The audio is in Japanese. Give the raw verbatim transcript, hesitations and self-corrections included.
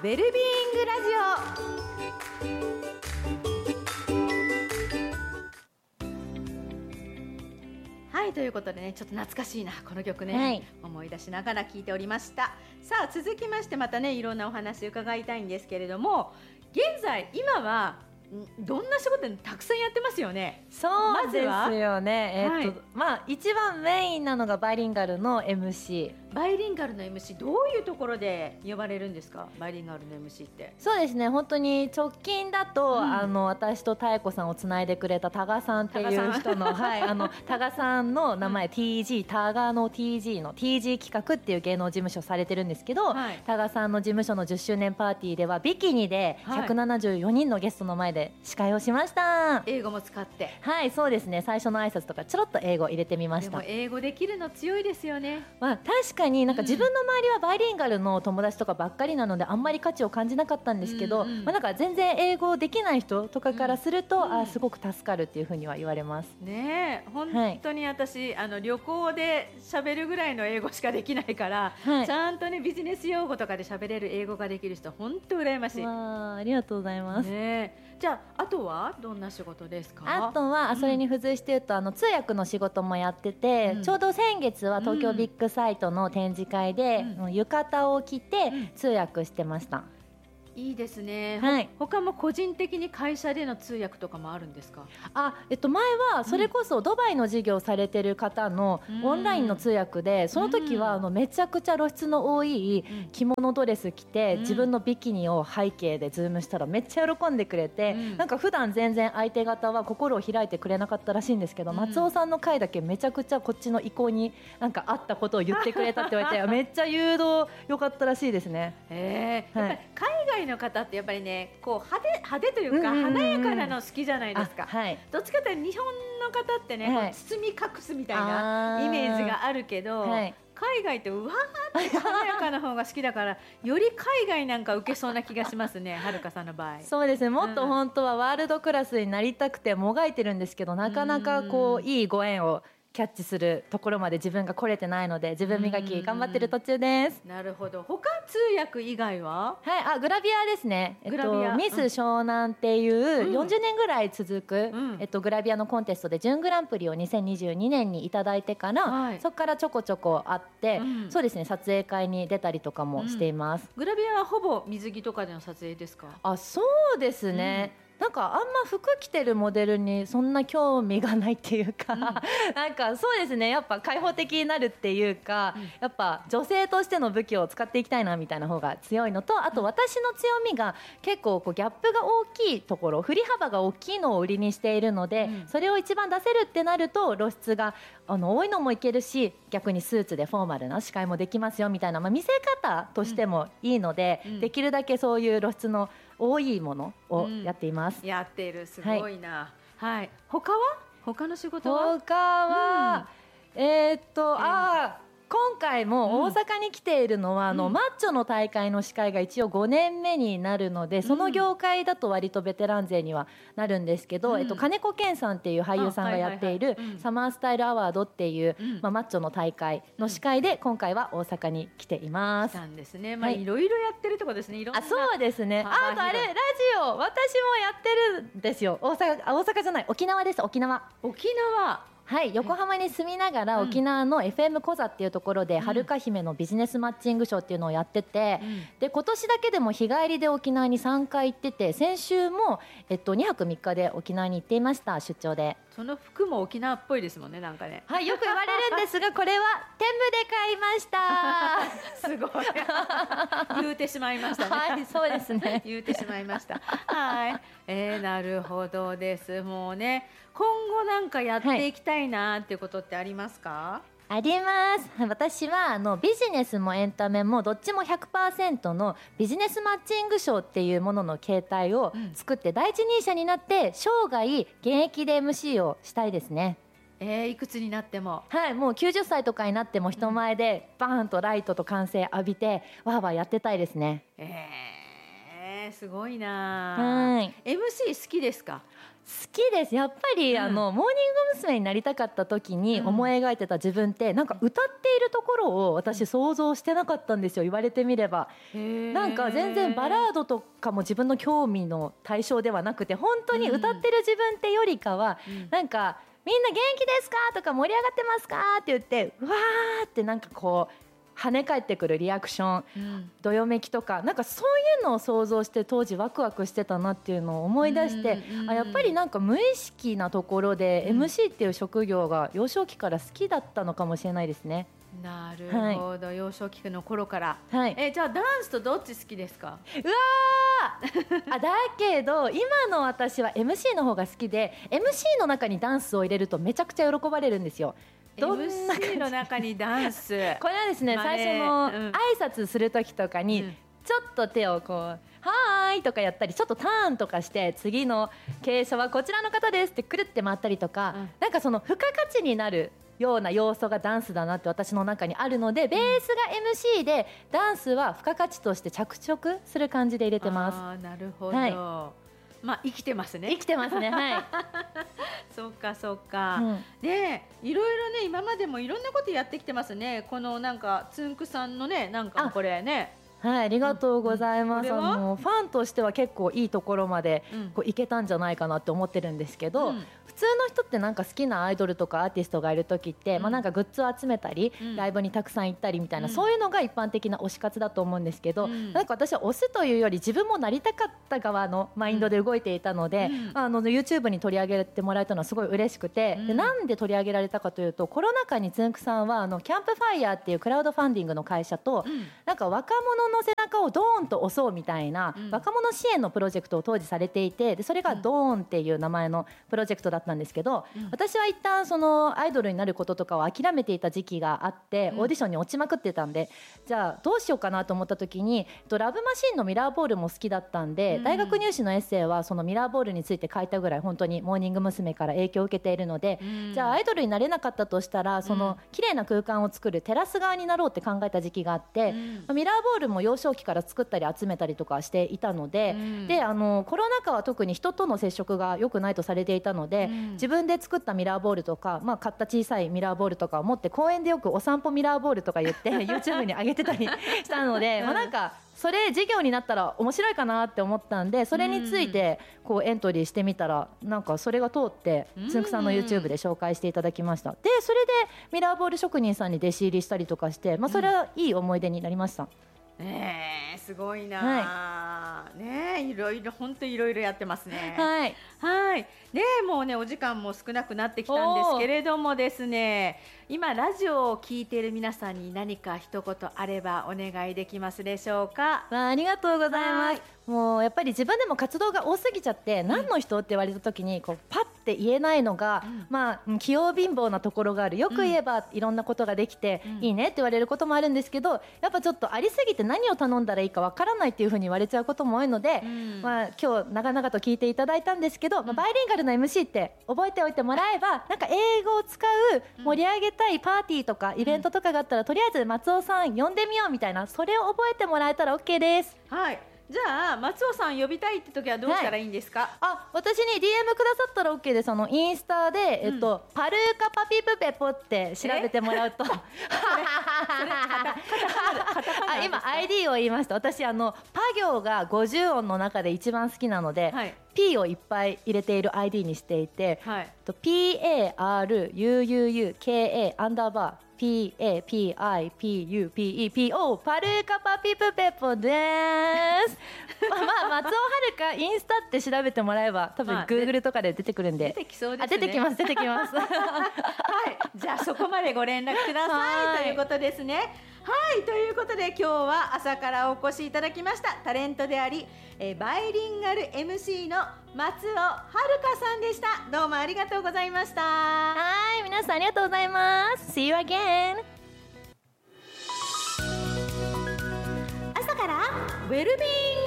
ウェルビーイングラジオ。はい、ということでね、ちょっと懐かしいなこの曲ね、はい、思い出しながら聴いておりました。さあ続きましてまたねいろんなお話伺いたいんですけれども、現在今はどんな仕事たくさんやってますよね。 そうですよね、まえーっとはい、まあ、一番メインなのがバイリンガルの エムシー。 バイリンガルの エムシー どういうところで呼ばれるんですか。バイリンガルの エムシー って。 そうですね、本当に直近だと、うん、あの私と妙子さんをつないでくれたタガさんっていう人の、はい、あのタガさんの名前、うん、ティージー タガの ティージー の ティージー 企画っていう芸能事務所されてるんですけど、はい、タガさんの事務所のじゅっしゅうねんパーティーではビキニでひゃくななじゅうよにんのゲストの前で司会をしました、 はい、英語も使って。 はい、そうですね、最初の挨拶とかちょろっと英語入れてみました。 でも英語できるの強いですよね。 まあ、確かになんか自分の周りはバイリンガルの友達とかばっかりなのであんまり価値を感じなかったんですけど、うんうん、まあ、なんか全然英語できない人とかからすると、うん、あすごく助かるっていうふうには言われますね。え本当に私、はい、あの旅行で喋るぐらいの英語しかできないから、はい、ちゃんとねビジネス用語とかで喋れる英語ができる人本当羨ましい。 わありがとうございます、 ね。じゃああとはどんな仕事ですか。 あとは、うん、それに付随して言うとあの通訳の仕事もやってて、うん、ちょうど先月は東京ビッグサイトの展示会で、うん、浴衣を着て通訳してました、うん、 いいですね、 はい、 他も個人的に会社での通訳とかもあるんですか。 あ、えっと、前はそれこそドバイの事業されてる方のオンラインの通訳で、その時はあのめちゃくちゃ露出の多い着物ドレス着て自分のビキニを背景でズームしたらめっちゃ喜んでくれて、なんか普段全然相手方は心を開いてくれなかったらしいんですけど、松尾さんの回だけめちゃくちゃこっちの意向になんか合ったことを言ってくれたって言われてめっちゃ誘導良かったらしいですね。 えー、はい、やっぱり海外の方ってやっぱりねこう派手、派手というか、うんうんうん、華やかなの好きじゃないですか、はい、どっちかというと日本の方ってね、はい、包み隠すみたいなイメージがあるけど、はい、海外ってうわーって華やかな方が好きだからより海外なんか受けそうな気がしますねはるかさんの場合。 そうですね、もっと本当はワールドクラスになりたくてもがいてるんですけど、なかなかこういいご縁をキャッチするところまで自分が来れてないので自分磨き頑張ってる途中です。 なるほど。他通訳以外は、 はい、あグラビアですね、えっと、ミス湘南っていうよんじゅうねんぐらい続く、うん、えっと、グラビアのコンテストで準グランプリをにせんにじゅうにねんにいただいてから、はい、そこからちょこちょこあって、うん、そうですね、撮影会に出たりとかもしています、 うん、グラビアはほぼ水着とかでの撮影ですか。 あ、そうですね、うん、なんかあんま服着てるモデルにそんな興味がないっていうか、うん、なんかそうですね、やっぱ開放的になるっていうか、うん、やっぱ女性としての武器を使っていきたいなみたいな方が強いのと、あと私の強みが結構こうギャップが大きいところ、振り幅が大きいのを売りにしているので、うん、それを一番出せるってなると露出があの多いのもいけるし、逆にスーツでフォーマルな司会もできますよみたいな、まあ、見せ方としてもいいので、うん、できるだけそういう露出の多いものをやっています、 うん、やっている、すごいな、はいはい、他は他の仕事は他は、うん、えー、っと、えー、あ今回も大阪に来ているのは、うん、あのマッチョの大会の司会が一応ごねんめになるので、その業界だと割とベテラン勢にはなるんですけど、うん、えっと、金子健さんっていう俳優さんがやっているサマースタイルアワードっていう、うんまあ、マッチョの大会の司会で今回は大阪に来ています。 来たんですね、まあ、はい、いろいろやってるところですね。いろんな、 あ、そうですね、あとあれラジオ私もやってるんですよ。大阪、あ、大阪じゃない、沖縄です。沖縄沖縄はい、横浜に住みながら沖縄の エフエム コザっていうところで、うん、はるか姫のビジネスマッチングショーっていうのをやってて、うん、で今年だけでも日帰りで沖縄にさんかい行ってて、先週も、えっと、にはくみっかで沖縄に行っていました。出張で。 その服も沖縄っぽいですもんね、なんかね。 はい、よく言われるんですがこれは天部で買いましたすごい言うてしまいましたね。 はい、そうですね言うてしまいましたはい、えー、なるほどです。もうね、今後なんかやっていきたいなっていうことってありますか？はい、 あります。私はあのビジネスもエンタメもどっちも ひゃくパーセント のビジネスマッチングショーっていうものの形態を作って第一人者になって生涯現役で エムシー をしたいですね。 えー、いくつになっても、 はい、もうきゅうじゅっさいとかになっても人前でバーンとライトと歓声浴びてわーわーやってたいですね。 えーえー、すごいな。 はい。 エムシー 好きですか？ 好きです。やっぱり、うん、あのモーニング娘。になりたかった時に思い描いてた自分って、うん、なんか歌っているところを私想像してなかったんですよ、言われてみれば。なんか全然バラードとかも自分の興味の対象ではなくて、本当に歌ってる自分ってよりかは、うん、なんかみんな元気ですかとか盛り上がってますかって言って、うわーってなんかこう跳ね返ってくるリアクション、うん、どよめきとか、なんかそういうのを想像して当時ワクワクしてたなっていうのを思い出して、うんうん、あやっぱりなんか無意識なところで エムシー っていう職業が幼少期から好きだったのかもしれないですね。 なるほど、はい、幼少期の頃から、 はい、 えじゃあダンスとどっち好きですか？ うわーあだけど今の私は エムシー の方が好きで、 エムシー の中にダンスを入れるとめちゃくちゃ喜ばれるんんですよ。 エムシー の中にダンスこれはですね、最初の挨拶する時とかに、うん、ちょっと手をこうはーいとかやったり、ちょっとターンとかして次の経営者はこちらの方ですってくるって回ったりとか、うん、なんかその付加価値になるような要素がダンスだなって私の中にあるので、ベースが エムシー でダンスは付加価値として着色する感じで入れてます。 あー、なるほど、はい、まあ生きてますね。 生きてますね。はい。 そうかそうか。うん、で、いろいろね今までもいろんなことやってきてますね。このなんかつんくさんのねなんかこれね。 はい、ありがとうございます。うん、あのファンとしては結構いいところまでこういけたんじゃないかなって思ってるんですけど、うん、普通の人ってなんか好きなアイドルとかアーティストがいる時って、うん、まあなんかグッズを集めたり、うん、ライブにたくさん行ったりみたいな、うん、そういうのが一般的な推し活だと思うんですけど、うん、なんか私は推すというより自分もなりたかった側のマインドで動いていたので、うん、あの YouTube に取り上げてもらえたのはすごい嬉しくて、うん、でなんで取り上げられたかというと、コロナ禍につんくさんはあのキャンプファイヤーっていうクラウドファンディングの会社と、うん、なんか若者の背中をドーンと押そうみたいな、うん、若者支援のプロジェクトを当時されていて、でそれがドーンっていう名前のプロジェクトだったんですけど、うん、私は一旦そのアイドルになることとかを諦めていた時期があって、うん、オーディションに落ちまくってたんで、じゃあどうしようかなと思った時に、ラブマシーンのミラーボールも好きだったんで、うん、大学入試のエッセイはそのミラーボールについて書いたぐらい本当にモーニング娘。から影響を受けているので、うん、じゃあアイドルになれなかったとしたら、その綺麗な空間を作るテラス側になろうって考えた時期があって、うん、ミラーボールも幼少期から作ったり集めたりとかしていたので、うん、であのコロナ禍は特に人との接触が良くないとされていたので、うん、自分で作ったミラーボールとか、まあ、買った小さいミラーボールとかを持って公園でよくお散歩ミラーボールとか言って YouTube に上げてたりしたので、まあなんかそれ授業になったら面白いかなって思ったんで、それについてこうエントリーしてみたら、なんかそれが通ってつんくさんの YouTube で紹介していただきました。でそれでミラーボール職人さんに弟子入りしたりとかして、まあ、それはいい思い出になりました。 ねえ、すごいな、はい、ねえ、いろいろ本当いろいろやってますね。 はい、 はい、ねえ、もうねお時間も少なくなってきたんですけれどもですね、今ラジオを聞いている皆さんに何か一言あればお願いできますでしょうか。 あ、ありがとうございます。もうやっぱり自分でも活動が多すぎちゃって、うん、何の人って言われた時にこうパッて言えないのが、うん、まあ器用貧乏なところがある。よく言えばいろんなことができて、うん、いいねって言われることもあるんですけど、やっぱちょっとありすぎて何を頼んだらいいかわからないっていう風に言われちゃうことも多いので、うん、まあ今日長々と聞いていただいたんですけど、まあ、バイリンガルな エムシー って覚えておいてもらえば、なんか英語を使う盛り上げたいパーティーとかイベントとかがあったら、とりあえず松尾さん呼んでみようみたいな、それを覚えてもらえたら OK です。 はい、じゃあ松尾さん呼びたいって時はどうしたらいいんですか。はい、 あ、私に ディーエム くださったら OK です。あのインスタで、えっとうん、パルーカパピプペポって調べてもらうとあ、今 アイディー を言いました。私あのパ行がごじゅう音の中で一番好きなので、はい、P をいっぱい入れている アイディー にしていて、はい、ピーエーアールユーユーユーケーエー アンダーバーピーエーピーアイピーユーピーイーピーオー パルーカパピプペポです。まあ、まあ、松尾遥インスタって調べてもらえば多分 Google とかで出てくるんで、 出てきそうですね。 あ、出てきます出てきます。はい、 じゃあそこまでご連絡くださいということですね。はい、ということで今日は朝からお越しいただきましたタレントであり、えー、バイリンガル エムシー の松尾遥さんでした。どうもありがとうございました。 はい、皆さんありがとうございます。 See you again。 朝からウェルビーイング